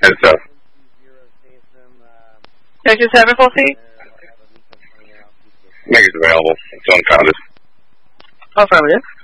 Head south. Texas 7 full seat? Make it available. It's unfounded. Affirmative.